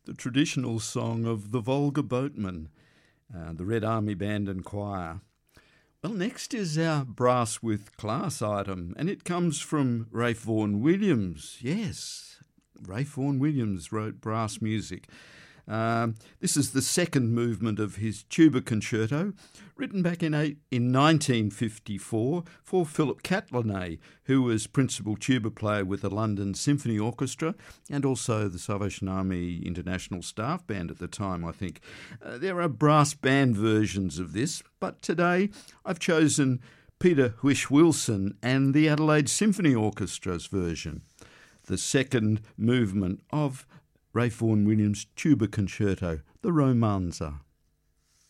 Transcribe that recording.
the traditional song of the Volga Boatmen, the Red Army Band and Choir. Well, next is our Brass with Class item, and it comes from Ralph Vaughan Williams. Yes, Ralph Vaughan Williams wrote brass music. This is the second movement of his tuba concerto, written back in 1954 for Philip Catlernay, who was principal tuba player with the London Symphony Orchestra and also the Salvation Army International Staff Band at the time, I think. There are brass band versions of this, but today I've chosen Peter Whish-Wilson and the Adelaide Symphony Orchestra's version, the second movement of Ralph Vaughan Williams' tuba concerto, the Romanza.